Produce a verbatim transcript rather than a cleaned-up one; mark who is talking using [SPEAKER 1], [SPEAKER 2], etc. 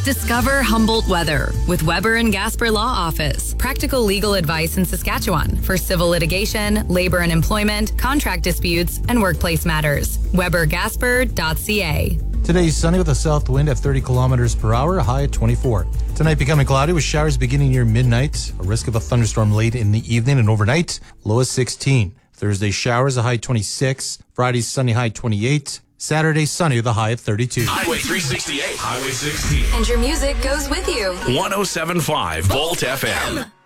[SPEAKER 1] Discover Humboldt weather with Weber and Gasper Law Office. Practical legal advice in Saskatchewan for civil litigation, labor and employment, contract disputes, and workplace matters. weber gasper dot c a.
[SPEAKER 2] Today, sunny with a south wind at thirty kilometers per hour, a high at twenty-four. Tonight, becoming cloudy with showers beginning near midnight. A risk of a thunderstorm late in the evening and overnight, low as sixteen. Thursday, showers, a high twenty-six. Friday, sunny, high twenty-eight. Saturday, sunny with a high at thirty-two.
[SPEAKER 3] Highway three sixty-eight, Highway sixteen.
[SPEAKER 1] And your music goes with you.
[SPEAKER 3] one oh seven point five Volt F M.